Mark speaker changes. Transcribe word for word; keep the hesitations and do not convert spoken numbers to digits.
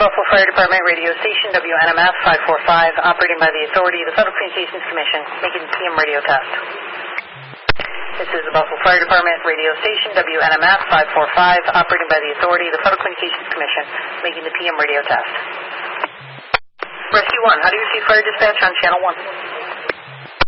Speaker 1: Buffalo Fire Department radio station, W N M F five four five, operating by the authority of the Federal Communications Commission, making the P M radio test. This is the Buffalo Fire Department radio station, W N M F five four five, operating by the authority of the Federal Communications Commission, making the P M radio test. Rescue one, how do you receive fire dispatch on channel one?